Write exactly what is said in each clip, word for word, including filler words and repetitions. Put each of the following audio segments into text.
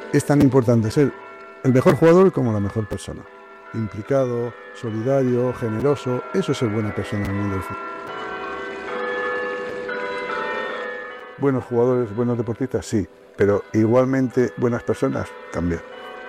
es tan importante ser el mejor jugador como la mejor persona. Implicado, solidario, generoso, eso es ser buena persona en el mundo del fútbol. Buenos jugadores, buenos deportistas, sí, pero igualmente buenas personas también.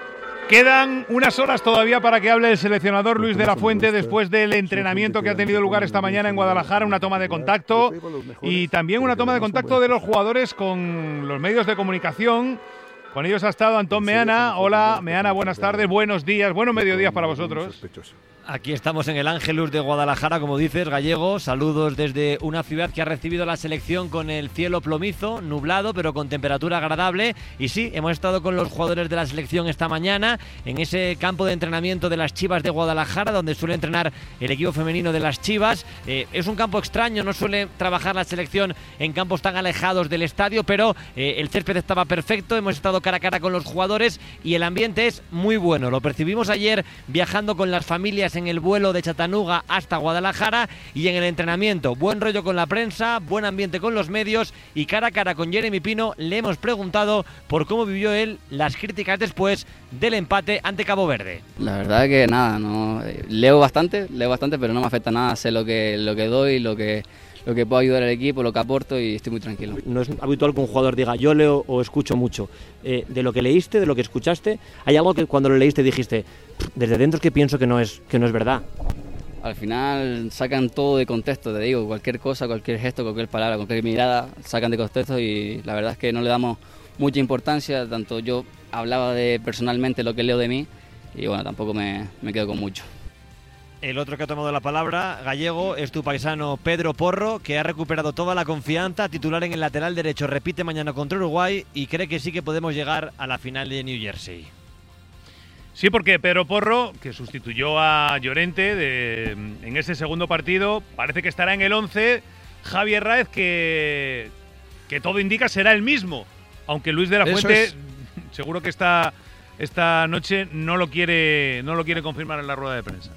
Quedan unas horas todavía para que hable el seleccionador Luis de la Fuente después del entrenamiento que ha tenido lugar esta mañana en Guadalajara, una toma de contacto y también una toma de contacto de los jugadores con los medios de comunicación. Con ellos ha estado Antón Meana. Hola, Meana, buenas tardes, buenos días, buenos mediodías para vosotros. Aquí estamos en el Ángelus de Guadalajara, como dices, Gallego. Saludos desde una ciudad que ha recibido la selección con el cielo plomizo, nublado, pero con temperatura agradable. Y sí, hemos estado con los jugadores de la selección esta mañana en ese campo de entrenamiento de las Chivas de Guadalajara, donde suele entrenar el equipo femenino de las Chivas. Eh, es un campo extraño, no suele trabajar la selección en campos tan alejados del estadio, pero eh, el césped estaba perfecto. Hemos estado cara a cara con los jugadores y el ambiente es muy bueno. Lo percibimos ayer viajando con las familias en el vuelo de Chattanooga hasta Guadalajara y en el entrenamiento. Buen rollo con la prensa, buen ambiente con los medios y cara a cara con Jeremy Pino le hemos preguntado por cómo vivió él las críticas después del empate ante Cabo Verde. La verdad que nada, no leo bastante, leo bastante, pero no me afecta nada, sé lo que, lo que doy, lo que lo que puedo ayudar al equipo, lo que aporto y estoy muy tranquilo. No es habitual que un jugador diga yo leo o escucho mucho. Eh, de lo que leíste, de lo que escuchaste, ¿hay algo que cuando lo leíste dijiste desde dentro es que pienso que no es, que no es verdad? Al final sacan todo de contexto, te digo, cualquier cosa, cualquier gesto, cualquier palabra, cualquier mirada, sacan de contexto y la verdad es que no le damos mucha importancia, tanto yo hablaba de personalmente lo que leo de mí y bueno, tampoco me, me quedo con mucho. El otro que ha tomado la palabra, Gallego, es tu paisano Pedro Porro, que ha recuperado toda la confianza, titular en el lateral derecho, repite mañana contra Uruguay y cree que sí que podemos llegar a la final de New Jersey. Sí, porque Pedro Porro, que sustituyó a Llorente de, en ese segundo partido, parece que estará en el once. Javier Ráez, que, que todo indica será el mismo, aunque Luis de la Fuente es. seguro que esta, esta noche no lo quiere, no lo quiere confirmar en la rueda de prensa.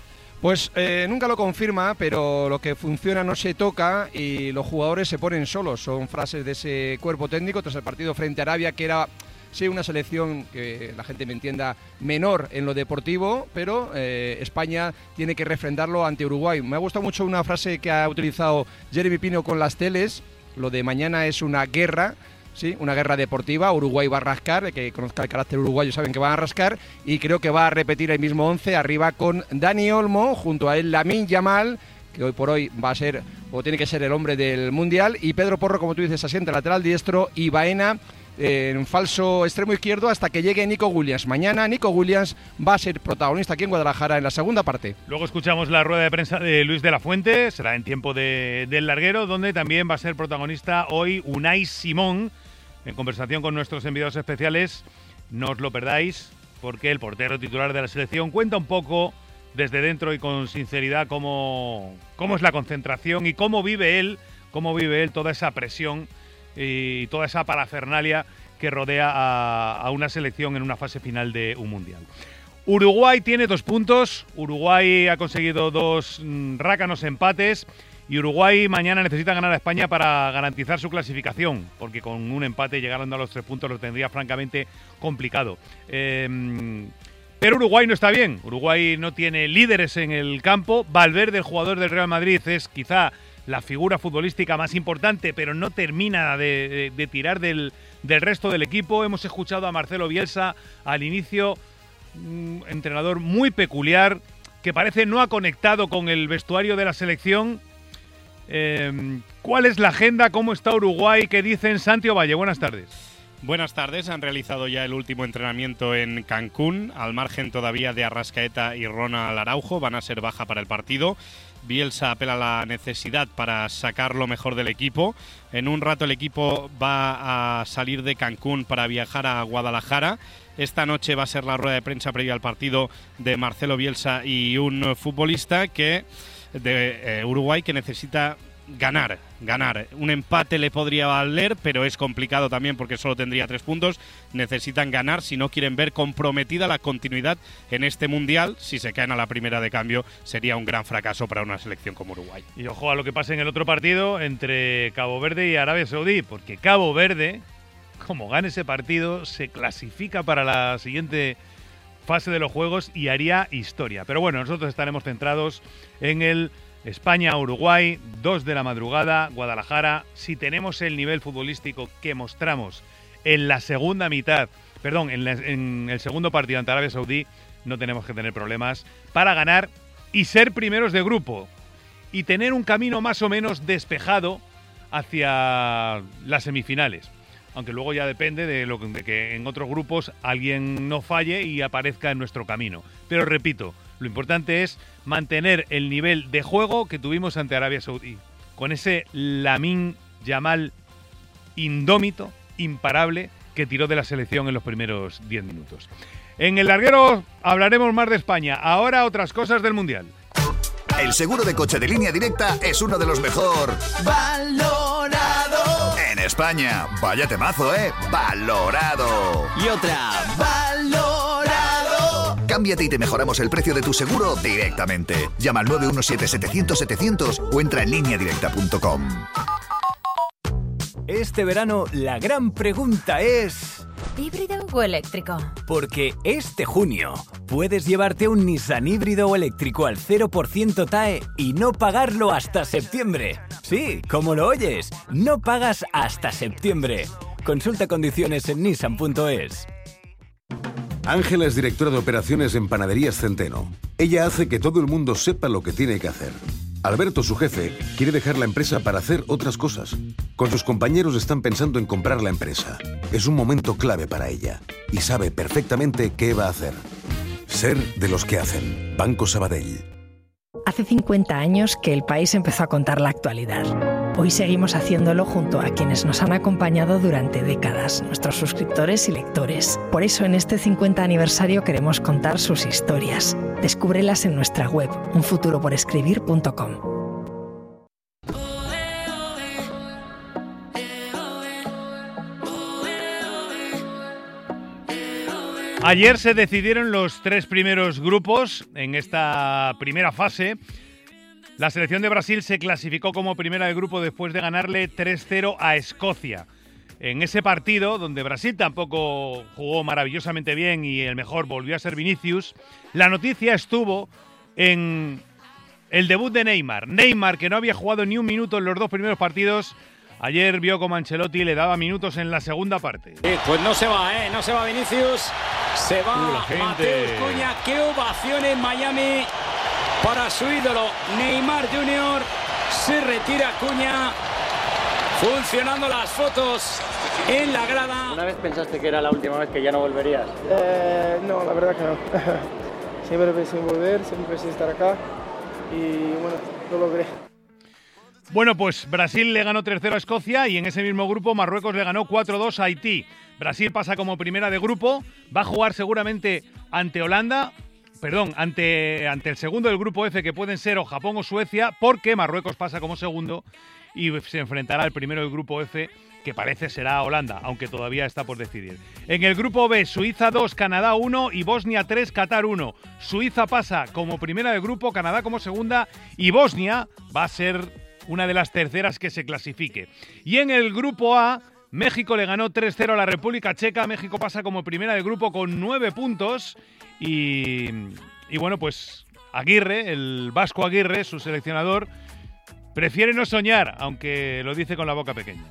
Pues eh, nunca lo confirma, pero lo que funciona no se toca y los jugadores se ponen solos. Son frases de ese cuerpo técnico tras el partido frente a Arabia, que era sí una selección que la gente me entienda menor en lo deportivo, pero eh, España tiene que refrendarlo ante Uruguay. Me ha gustado mucho una frase que ha utilizado Jeremy Pino con las teles, lo de mañana es una guerra. Sí, una guerra deportiva, Uruguay va a rascar, el que conozca el carácter uruguayo saben que van a rascar y creo que va a repetir el mismo once arriba con Dani Olmo, junto a él Lamine Yamal, que hoy por hoy va a ser o tiene que ser el hombre del Mundial, y Pedro Porro, como tú dices, asiente lateral diestro y Baena eh, en falso extremo izquierdo hasta que llegue Nico Williams. Mañana Nico Williams va a ser protagonista aquí en Guadalajara en la segunda parte. Luego escuchamos la rueda de prensa de Luis de la Fuente, será en tiempo de, del larguero, donde también va a ser protagonista hoy Unai Simón, en conversación con nuestros enviados especiales. No os lo perdáis, porque el portero titular de la selección cuenta un poco desde dentro y con sinceridad cómo, cómo es la concentración y cómo vive él, cómo vive él toda esa presión y toda esa parafernalia que rodea a, a una selección en una fase final de un mundial. Uruguay tiene dos puntos, Uruguay ha conseguido dos mm, rácanos empates. Y Uruguay mañana necesita ganar a España para garantizar su clasificación, porque con un empate llegando a los tres puntos lo tendría francamente complicado. Eh, pero Uruguay no está bien, Uruguay no tiene líderes en el campo. Valverde, el jugador del Real Madrid, es quizá la figura futbolística más importante, pero no termina de, de, de tirar del, del resto del equipo. Hemos escuchado a Marcelo Bielsa al inicio, un entrenador muy peculiar, que parece no ha conectado con el vestuario de la selección. Eh, ¿Cuál es la agenda? ¿Cómo está Uruguay? ¿Qué dicen? Santi Ovalle, buenas tardes. Buenas tardes, han realizado ya el último entrenamiento en Cancún, al margen todavía de Arrascaeta y Ronald Araujo, van a ser baja para el partido. Bielsa apela a la necesidad para sacar lo mejor del equipo. En un rato el equipo va a salir de Cancún para viajar a Guadalajara. Esta noche va a ser la rueda de prensa previa al partido de Marcelo Bielsa y un futbolista que de eh, Uruguay que necesita ganar, ganar. Un empate le podría valer, pero es complicado también porque solo tendría tres puntos. Necesitan ganar si no quieren ver comprometida la continuidad en este Mundial. Si se caen a la primera de cambio, sería un gran fracaso para una selección como Uruguay. Y ojo a lo que pase en el otro partido entre Cabo Verde y Arabia Saudí, porque Cabo Verde como gane ese partido, se clasifica para la siguiente fase de los juegos y haría historia. Pero bueno, nosotros estaremos centrados en el España-Uruguay, dos de la madrugada, Guadalajara. Si tenemos el nivel futbolístico que mostramos en la segunda mitad, perdón, en, la, en el segundo partido ante Arabia Saudí, no tenemos que tener problemas para ganar y ser primeros de grupo y tener un camino más o menos despejado hacia las semifinales. Aunque luego ya depende de, lo, de que en otros grupos alguien no falle y aparezca en nuestro camino. Pero repito, lo importante es mantener el nivel de juego que tuvimos ante Arabia Saudí, con ese Lamine Yamal indómito, imparable, que tiró de la selección en los primeros diez minutos. En el larguero hablaremos más de España. Ahora otras cosas del Mundial. El seguro de coche de Línea Directa es uno de los mejor valorado en España. Vaya temazo, ¿eh? Valorado. Y otra, valorado. Cámbiate y te mejoramos el precio de tu seguro directamente. Llama al nueve uno siete, setecientos, setecientos o entra en línea directa punto com. Este verano la gran pregunta es... ¿híbrido o eléctrico? Porque este junio puedes llevarte un Nissan híbrido o eléctrico al cero por ciento T A E y no pagarlo hasta septiembre. Sí, como lo oyes, no pagas hasta septiembre. Consulta condiciones en nissan punto es. Ángela es directora de operaciones en Panaderías Centeno. Ella hace que todo el mundo sepa lo que tiene que hacer. Alberto, su jefe, quiere dejar la empresa para hacer otras cosas. Con sus compañeros están pensando en comprar la empresa. Es un momento clave para ella y sabe perfectamente qué va a hacer. Ser de los que hacen. Banco Sabadell. Hace cincuenta años que El País empezó a contar la actualidad. Hoy seguimos haciéndolo junto a quienes nos han acompañado durante décadas, nuestros suscriptores y lectores. Por eso en este cincuenta aniversario queremos contar sus historias. Descúbrelas en nuestra web, un futuro por escribir punto com. Ayer se decidieron los tres primeros grupos en esta primera fase. La selección de Brasil se clasificó como primera de grupo después de ganarle tres cero a Escocia. En ese partido, donde Brasil tampoco jugó maravillosamente bien y el mejor volvió a ser Vinicius, la noticia estuvo en el debut de Neymar. Neymar, que no había jugado ni un minuto en los dos primeros partidos, ayer vio como Ancelotti le daba minutos en la segunda parte. Eh, pues no se va, ¿eh? No se va Vinicius, se va uh, Mateus Cunha. ¡Qué ovación en Miami para su ídolo Neymar junior! Se retira Cunha, funcionando las fotos en la grada. ¿Una vez pensaste que era la última vez que ya no volverías? Eh, no, la verdad que no. Siempre pensé en volver, siempre pensé estar acá y bueno, lo logré. Bueno, pues Brasil le ganó tres cero a Escocia y en ese mismo grupo Marruecos le ganó cuatro dos a Haití. Brasil pasa como primera de grupo, va a jugar seguramente ante Holanda, perdón, ante, ante el segundo del grupo F, que pueden ser o Japón o Suecia, porque Marruecos pasa como segundo y se enfrentará al primero del grupo F, que parece será Holanda, aunque todavía está por decidir. En el grupo B, Suiza dos, Canadá uno y Bosnia tres, Qatar uno. Suiza pasa como primera de grupo, Canadá como segunda y Bosnia va a ser una de las terceras que se clasifique. Y en el grupo A, México le ganó tres cero a la República Checa. México pasa como primera de grupo con nueve puntos y, y bueno, pues Aguirre, el Vasco Aguirre, su seleccionador, prefiere no soñar, aunque lo dice con la boca pequeña.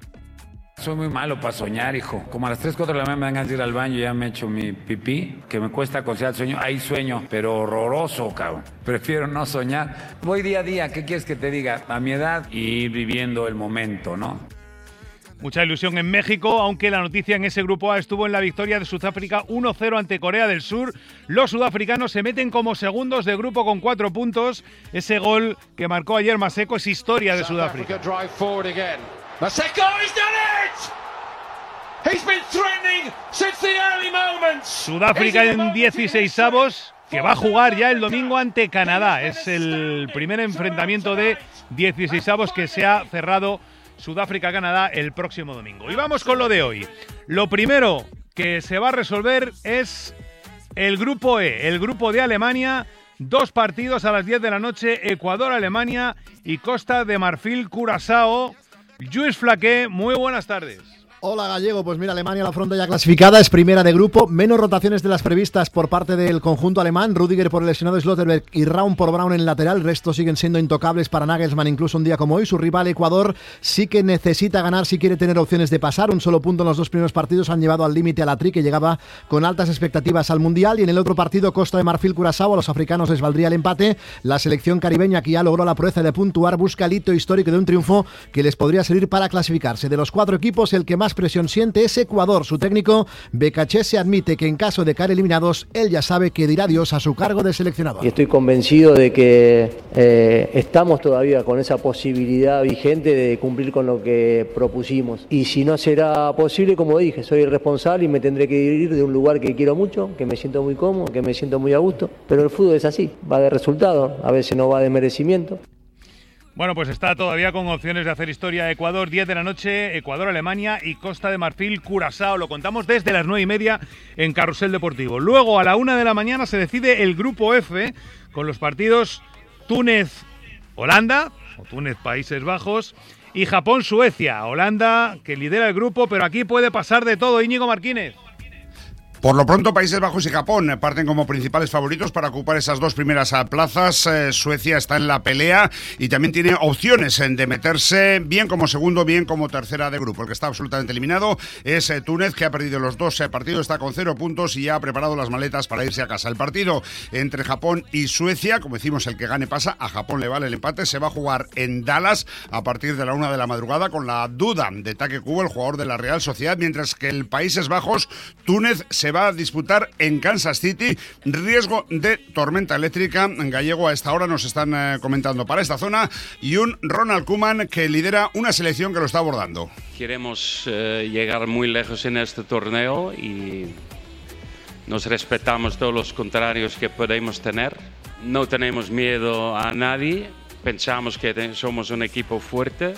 Soy muy malo para soñar, hijo. Como a las tres, cuatro de la mañana me dan ganas de ir al baño y ya me echo mi pipí, que me cuesta conciliar el sueño. Ahí sueño, pero horroroso, cabrón. Prefiero no soñar. Voy día a día, ¿qué quieres que te diga? A mi edad y ir viviendo el momento, ¿no? Mucha ilusión en México, aunque la noticia en ese grupo A estuvo en la victoria de Sudáfrica uno cero ante Corea del Sur. Los sudafricanos se meten como segundos de grupo con cuatro puntos. Ese gol que marcó ayer Maseko es historia de Sudáfrica. Maseko has done it! He's been threatening since the early moments. Sudáfrica en dieciseisavos, que va a jugar ya el domingo ante Canadá. Es el primer enfrentamiento de dieciseisavos que se ha cerrado Sudáfrica-Canadá el próximo domingo. Y vamos con lo de hoy. Lo primero que se va a resolver es el grupo E, el grupo de Alemania. Dos partidos a las diez de la noche, Ecuador-Alemania y Costa de Marfil-Curazao. Lluís Flaqué, muy buenas tardes. Hola Gallego, pues mira, Alemania la afronta ya clasificada, es primera de grupo, menos rotaciones de las previstas por parte del conjunto alemán, Rüdiger por el lesionado Slotterberg y Raum por Braun en el lateral, el resto siguen siendo intocables para Nagelsmann incluso un día como hoy. Su rival Ecuador sí que necesita ganar si quiere tener opciones de pasar, un solo punto en los dos primeros partidos han llevado al límite a la Tri, que llegaba con altas expectativas al Mundial, y en el otro partido Costa de Marfil-Curazao a los africanos les valdría el empate. La selección caribeña, que ya logró la proeza de puntuar, busca el hito histórico de un triunfo que les podría servir para clasificarse. De los cuatro equipos, el que más presión siente es Ecuador. Su técnico Becachese admite que en caso de caer eliminados, él ya sabe que dirá adiós a su cargo de seleccionador. Y estoy convencido de que eh, estamos todavía con esa posibilidad vigente de cumplir con lo que propusimos. Y si no será posible, como dije, soy responsable y me tendré que ir de un lugar que quiero mucho, que me siento muy cómodo, que me siento muy a gusto. Pero el fútbol es así, va de resultado, a veces no va de merecimiento. Bueno, pues está todavía con opciones de hacer historia Ecuador, diez de la noche, Ecuador-Alemania y Costa de Marfil-Curazao. Lo contamos desde las nueve y media en Carrusel Deportivo. Luego, a la una de la mañana, se decide el Grupo F con los partidos Túnez-Holanda, o Túnez-Países Bajos, y Japón-Suecia. Holanda, que lidera el grupo, pero aquí puede pasar de todo. Íñigo Martínez. Por lo pronto, Países Bajos y Japón parten como principales favoritos para ocupar esas dos primeras plazas. Eh, Suecia está en la pelea y también tiene opciones de meterse bien como segundo, bien como tercera de grupo. El que está absolutamente eliminado es eh, Túnez, que ha perdido los dos eh, partidos, está con cero puntos y ya ha preparado las maletas para irse a casa. El partido entre Japón y Suecia, como decimos, el que gane pasa. A Japón le vale el empate. Se va a jugar en Dallas a partir de la una de la madrugada con la duda de Take Kubo, el jugador de la Real Sociedad, mientras que el Países Bajos, Túnez, se va a disputar en Kansas City. Riesgo de tormenta eléctrica. En Gallego a esta hora nos están eh, comentando para esta zona, y un Ronald Koeman que lidera una selección que lo está abordando. Queremos eh, llegar muy lejos en este torneo y nos respetamos todos los contrarios que podemos tener. No tenemos miedo a nadie. Pensamos que te- somos un equipo fuerte.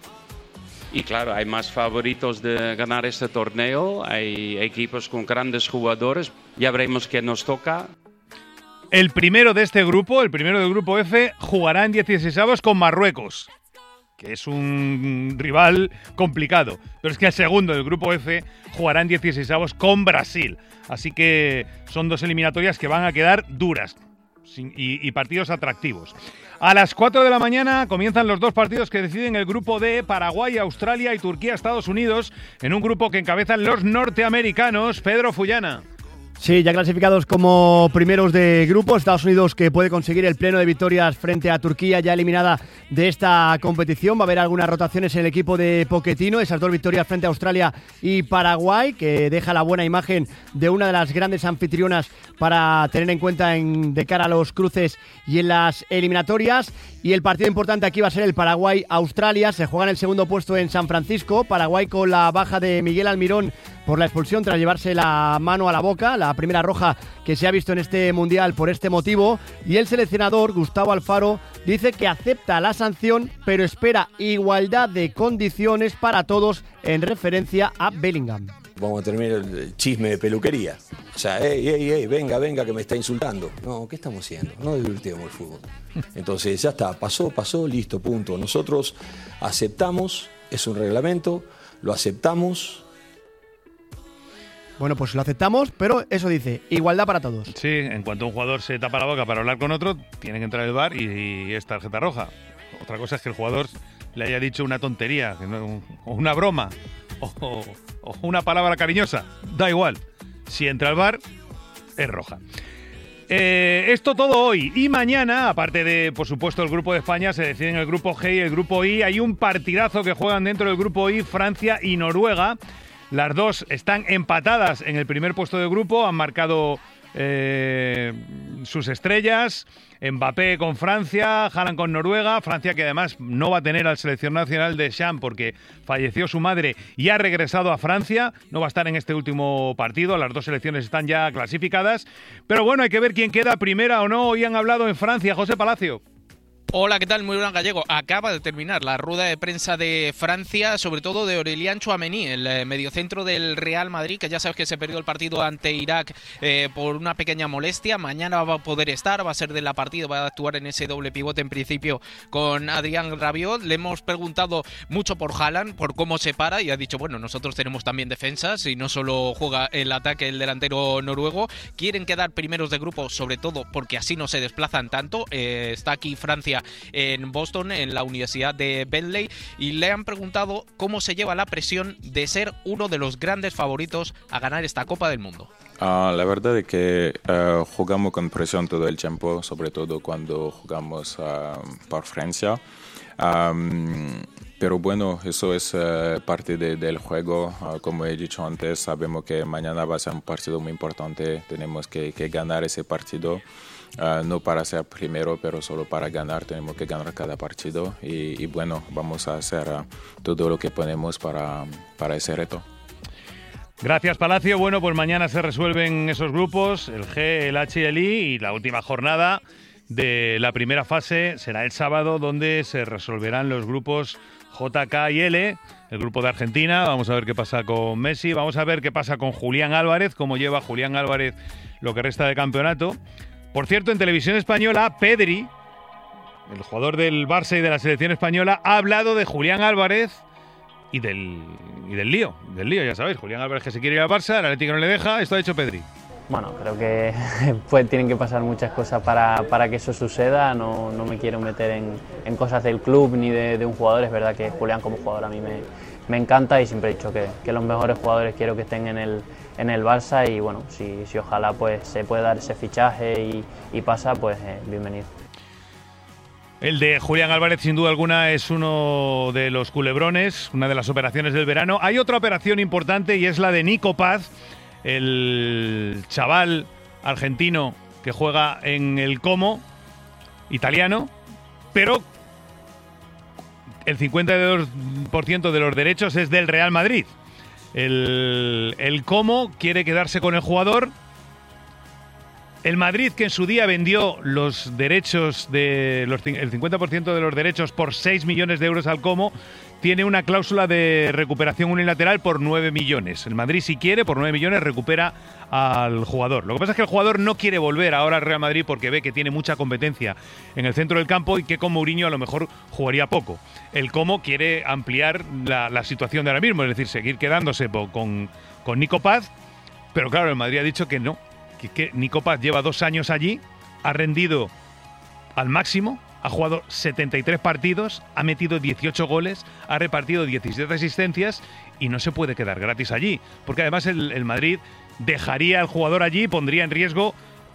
Y claro, hay más favoritos de ganar este torneo, hay equipos con grandes jugadores, ya veremos qué nos toca. El primero de este grupo, el primero del grupo F, jugará en dieciseisavos con Marruecos, que es un rival complicado. Pero es que el segundo del grupo F jugará en dieciseisavos con Brasil. Así que son dos eliminatorias que van a quedar duras sin- y, y partidos atractivos. A las cuatro de la mañana comienzan los dos partidos que deciden el grupo D, Paraguay, Australia y Turquía, Estados Unidos, en un grupo que encabezan los norteamericanos. Pedro Fullana. Sí, ya clasificados como primeros de grupo, Estados Unidos, que puede conseguir el pleno de victorias frente a Turquía, ya eliminada de esta competición. Va a haber algunas rotaciones en el equipo de Pochettino, esas dos victorias frente a Australia y Paraguay, que deja la buena imagen de una de las grandes anfitrionas para tener en cuenta en, de cara a los cruces y en las eliminatorias. Y el partido importante aquí va a ser el Paraguay-Australia. Se juega en el segundo puesto en San Francisco. Paraguay con la baja de Miguel Almirón por la expulsión tras llevarse la mano a la boca, la primera roja que se ha visto en este Mundial por este motivo. Y el seleccionador, Gustavo Alfaro, dice que acepta la sanción, pero espera igualdad de condiciones para todos en referencia a Bellingham. Vamos a terminar el chisme de peluquería. O sea, ey, ey, ey, venga, venga, que me está insultando. No, ¿qué estamos haciendo? No divirtiemos el fútbol. Entonces, ya está, pasó, pasó, listo, punto. Nosotros aceptamos, es un reglamento, lo aceptamos. Bueno, pues lo aceptamos, pero eso dice, igualdad para todos. Sí, en cuanto un jugador se tapa la boca para hablar con otro, tiene que entrar el V A R y, y es tarjeta roja. Otra cosa es que el jugador le haya dicho una tontería, que no- o una broma, o, o- o una palabra cariñosa. Da igual. Si entra el V A R, es roja. Eh, esto todo hoy. Y mañana, aparte de, por supuesto, el grupo de España, se deciden el grupo G y el grupo I. Hay un partidazo que juegan dentro del grupo I, Francia y Noruega. Las dos están empatadas en el primer puesto del grupo, han marcado eh, sus estrellas. Mbappé con Francia, Haaland con Noruega. Francia, que además no va a tener al seleccionador nacional de Deschamps porque falleció su madre y ha regresado a Francia. No va a estar en este último partido. Las dos selecciones están ya clasificadas. Pero bueno, hay que ver quién queda primera o no. Hoy han hablado en Francia. José Palacio. Hola, ¿qué tal? Muy buenas, Gallego. Acaba de terminar la rueda de prensa de Francia, sobre todo de Aurélien Tchouaméni, el eh, mediocentro del Real Madrid, que ya sabes que se perdió el partido ante Irak eh, por una pequeña molestia. Mañana va a poder estar, va a ser de la partida, va a actuar en ese doble pivote en principio con Adrien Rabiot. Le hemos preguntado mucho por Haaland, por cómo se para, y ha dicho, bueno, nosotros tenemos también defensas y no solo juega el ataque el delantero noruego. Quieren quedar primeros de grupo, sobre todo porque así no se desplazan tanto. Eh, está aquí Francia en Boston, en la Universidad de Bentley, y le han preguntado cómo se lleva la presión de ser uno de los grandes favoritos a ganar esta Copa del Mundo. Uh, la verdad es que uh, jugamos con presión todo el tiempo, sobre todo cuando jugamos uh, por Francia. Um, pero bueno, eso es uh, parte de, del juego. Uh, como he dicho antes, sabemos que mañana va a ser un partido muy importante. Tenemos que, que ganar ese partido. Uh, no para ser primero, pero solo para ganar. Tenemos que ganar cada partido y, y bueno, vamos a hacer uh, todo lo que podemos para, para ese reto. Gracias, Palacio. Bueno, pues mañana se resuelven esos grupos, el G, el H y el I, y la última jornada de la primera fase será el sábado, donde se resolverán los grupos J, K y L, el grupo de Argentina. Vamos a ver qué pasa con Messi, vamos a ver qué pasa con Julián Álvarez, cómo lleva Julián Álvarez lo que resta de campeonato. Por cierto, en televisión española, Pedri, el jugador del Barça y de la selección española, ha hablado de Julián Álvarez y del, y del lío, del lío, ya sabéis. Julián Álvarez que se quiere ir al Barça, el Atlético no le deja, esto ha dicho Pedri. Bueno, creo que pues, tienen que pasar muchas cosas para, para que eso suceda. No, no me quiero meter en, en cosas del club ni de, de un jugador. Es verdad que Julián como jugador a mí me, me encanta y siempre he dicho que, que los mejores jugadores quiero que estén en el, en el Barça, y bueno, si, si ojalá pues se puede dar ese fichaje y, y pasa, pues eh, bienvenido. El de Julián Álvarez, sin duda alguna, es uno de los culebrones, una de las operaciones del verano. Hay otra operación importante y es la de Nico Paz, el chaval argentino que juega en el Como italiano, pero el cincuenta y dos por ciento de los derechos es del Real Madrid. El, el Como quiere quedarse con el jugador. El Madrid, que en su día vendió los derechos de los, el cincuenta por ciento de los derechos por seis millones de euros al Como, tiene una cláusula de recuperación unilateral por nueve millones. El Madrid, si quiere, por nueve millones recupera al jugador. Lo que pasa es que el jugador no quiere volver ahora al Real Madrid porque ve que tiene mucha competencia en el centro del campo y que con Mourinho a lo mejor jugaría poco. El Como quiere ampliar la, la situación de ahora mismo, es decir, seguir quedándose con, con Nico Paz, pero claro, el Madrid ha dicho que no, que, que Nico Paz lleva dos años allí, ha rendido al máximo, ha jugado setenta y tres partidos, ha metido dieciocho goles, ha repartido diecisiete asistencias y no se puede quedar gratis allí. Porque además el, el Madrid dejaría al jugador allí y pondría en riesgo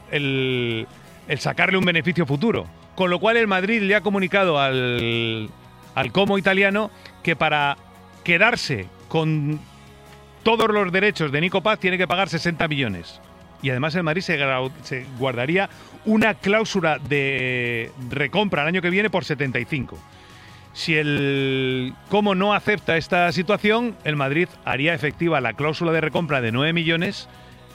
el, el sacarle un beneficio futuro. Con lo cual el Madrid le ha comunicado al, al Como italiano que para quedarse con todos los derechos de Nico Paz tiene que pagar sesenta millones. Y además el Madrid se, se guardaría una cláusula de recompra el año que viene por setenta y cinco. Si el Como no acepta esta situación, el Madrid haría efectiva la cláusula de recompra de nueve millones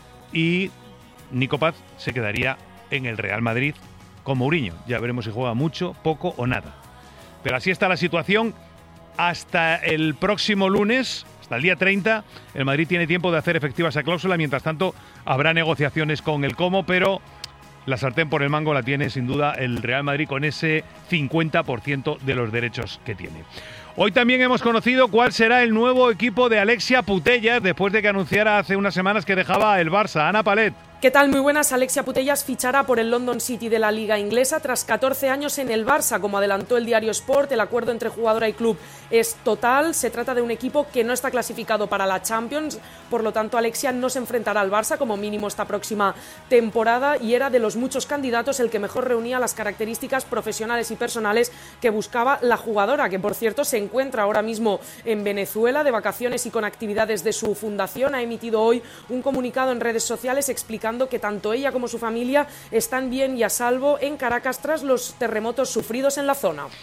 y Nico Paz se quedaría en el Real Madrid con Mourinho. Ya veremos si juega mucho, poco o nada. Pero así está la situación hasta el próximo lunes. Hasta el día treinta, el Madrid tiene tiempo de hacer efectiva esa cláusula. Mientras tanto, habrá negociaciones con el Como, pero la sartén por el mango la tiene sin duda el Real Madrid con ese cincuenta por ciento de los derechos que tiene. Hoy también hemos conocido cuál será el nuevo equipo de Alexia Putellas después de que anunciara hace unas semanas que dejaba el Barça. Ana Palet. ¿Qué tal? Muy buenas. Alexia Putellas fichará por el London City de la Liga Inglesa tras catorce años en el Barça. Como adelantó el diario Sport, el acuerdo entre jugadora y club es total. Se trata de un equipo que no está clasificado para la Champions, por lo tanto Alexia no se enfrentará al Barça como mínimo esta próxima temporada, y era de los muchos candidatos el que mejor reunía las características profesionales y personales que buscaba la jugadora, que por cierto se encuentra ahora mismo en Venezuela de vacaciones y con actividades de su fundación. Ha emitido hoy un comunicado en redes sociales explicando que tanto ella como su familia están bien y a salvo en Caracas tras los terremotos sufridos en la zona.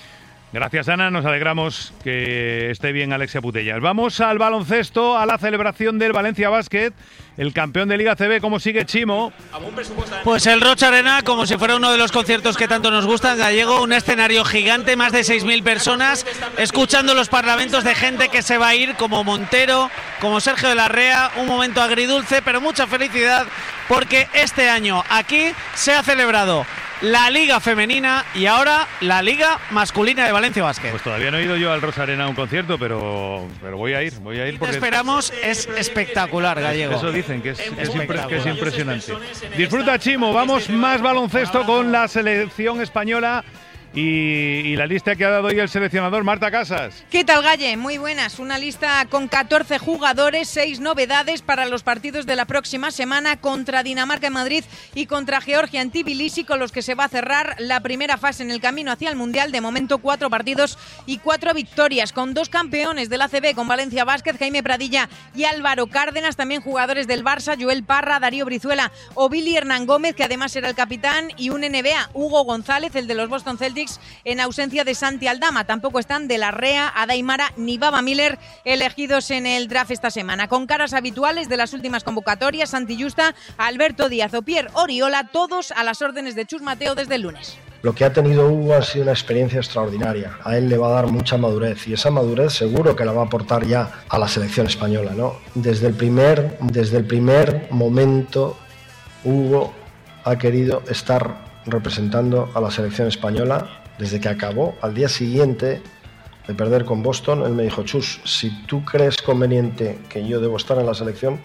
Gracias, Ana. Nos alegramos que esté bien Alexia Putellas. Vamos al baloncesto, a la celebración del Valencia Basket, el campeón de Liga C B. ¿Cómo sigue Chimo? Pues el Rocha Arena, como si fuera uno de los conciertos que tanto nos gustan, Gallego, un escenario gigante, más de seis mil personas, escuchando los parlamentos de gente que se va a ir, como Montero, como Sergio de la Rea, un momento agridulce, pero mucha felicidad, porque este año aquí se ha celebrado la Liga Femenina y ahora la Liga Masculina de Valencia Basket. Pues todavía no he ido yo al Rosa Arena a un concierto, pero, pero voy a ir, voy a ir porque te esperamos, es, es espectacular, Gallego. Eso dicen, que es, que es, impre, que es impresionante. Disfruta, Chimo, vamos más baloncesto con la selección española. Y, y la lista que ha dado hoy el seleccionador, Marta Casas. ¿Qué tal, Galle? Muy buenas. Una lista con catorce jugadores, seis novedades para los partidos de la próxima semana contra Dinamarca en Madrid y contra Georgia en Tbilisi, con los que se va a cerrar la primera fase en el camino hacia el Mundial. De momento, cuatro partidos y cuatro victorias, con dos campeones del A C B, con Valencia Basket, Jaime Pradilla y Álvaro Cárdenas, también jugadores del Barça, Joel Parra, Darío Brizuela o Billy Hernán Gómez, que además era el capitán, y un N B A, Hugo González, el de los Boston Celtics, en ausencia de Santi Aldama. Tampoco están De la Rea, Adaimara ni Baba Miller, elegidos en el draft esta semana. Con caras habituales de las últimas convocatorias, Santi Justa, Alberto Díaz o Pierre Oriola, todos a las órdenes de Chus Mateo desde el lunes. Lo que ha tenido Hugo ha sido una experiencia extraordinaria. A él le va a dar mucha madurez y esa madurez seguro que la va a aportar ya a la selección española, ¿no? Desde el primer, desde el primer momento, Hugo ha querido estar representando a la selección española. Desde que acabó, al día siguiente de perder con Boston, él me dijo: Chus, si tú crees conveniente que yo debo estar en la selección,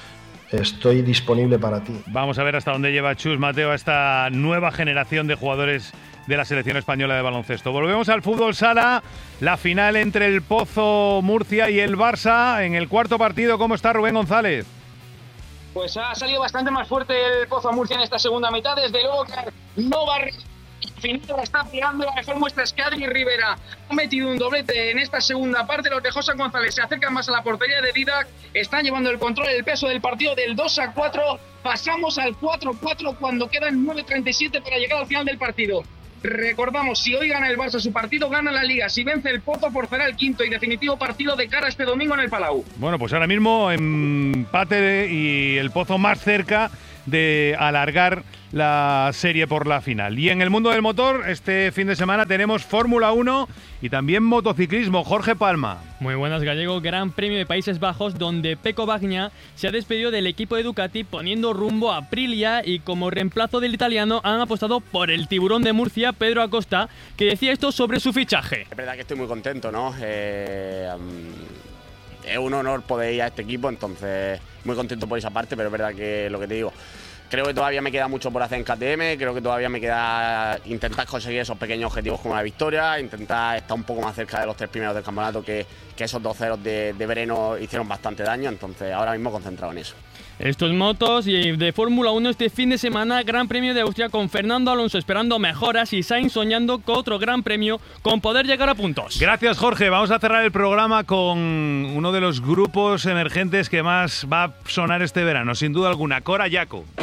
estoy disponible para ti. Vamos a ver hasta dónde lleva Chus Mateo a esta nueva generación de jugadores de la selección española de baloncesto. Volvemos al fútbol sala, la final entre el Pozo Murcia y el Barça. En el cuarto partido, ¿cómo está Rubén González? Pues ha salido bastante más fuerte el Pozo Murcia en esta segunda mitad. Desde luego que no va a... Final la está pegando, la mejor muestra es que Adri Rivera ha metido un doblete en esta segunda parte. Los de José González se acercan más a la portería de Didac, están llevando el control, el peso del partido del dos a cuatro. Pasamos al cuatro cuatro cuando quedan nueve treinta y siete para llegar al final del partido. Recordamos, si hoy gana el Barça su partido, gana la Liga. Si vence el Pozo, portará el quinto y definitivo partido de cara este domingo en el Palau. Bueno, pues ahora mismo empate y el Pozo más cerca de alargar la serie por la final. Y en el mundo del motor, este fin de semana tenemos Fórmula uno y también motociclismo. Jorge Palma. Muy buenas, Gallego. Gran Premio de Países Bajos, donde Pecco Bagnaia se ha despedido del equipo de Ducati poniendo rumbo a Aprilia, y como reemplazo del italiano han apostado por el tiburón de Murcia, Pedro Acosta, que decía esto sobre su fichaje. Es verdad que estoy muy contento, ¿no? Eh, um, es un honor poder ir a este equipo, entonces muy contento por esa parte, pero es verdad que lo que te digo, creo que todavía me queda mucho por hacer en K T M, creo que todavía me queda intentar conseguir esos pequeños objetivos como la victoria, intentar estar un poco más cerca de los tres primeros del campeonato, que, que esos dos ceros de, de Breno hicieron bastante daño, entonces ahora mismo concentrado en eso. Estos motos y de Fórmula uno este fin de semana, Gran Premio de Austria con Fernando Alonso esperando mejoras y Sainz soñando con otro Gran Premio con poder llegar a puntos. Gracias, Jorge. Vamos a cerrar el programa con uno de los grupos emergentes que más va a sonar este verano, sin duda alguna, Cora Yaco.